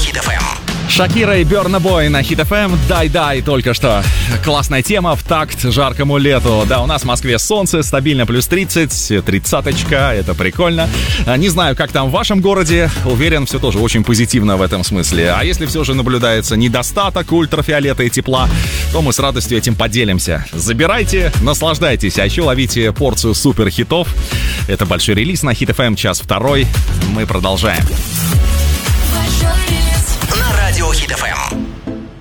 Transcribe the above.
Хит ФМ. Шакира и Burna Boy на Хит ФМ. Дай-дай только что. Классная тема в такт жаркому лету. Да, у нас в Москве солнце, стабильно плюс 30, 30-очка, это прикольно. Не знаю, как там в вашем городе. Уверен, все тоже очень позитивно в этом смысле. А если все же наблюдается недостаток ультрафиолета и тепла, то мы с радостью этим поделимся. Забирайте, наслаждайтесь, а еще ловите порцию супер хитов. Это большой релиз на Хит ФМ, час второй. Мы продолжаем. На радио Хит ФМ.